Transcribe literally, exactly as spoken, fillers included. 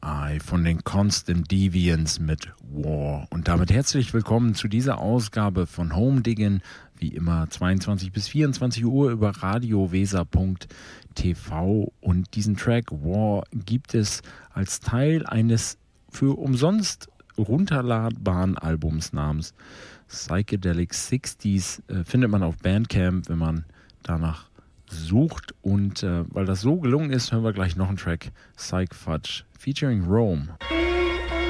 Eye von den Constant Deviants mit War. Und damit herzlich willkommen zu dieser Ausgabe von Home Diggin', wie immer zweiundzwanzig bis vierundzwanzig Uhr über radioweser punkt t v. Und diesen Track War gibt es als Teil eines für umsonst runterladbaren Albums namens Psychedelic sixties. Äh, findet man auf Bandcamp, wenn man danach sucht. Und äh, weil das so gelungen ist, hören wir gleich noch einen Track, Psych Fudge featuring Rome.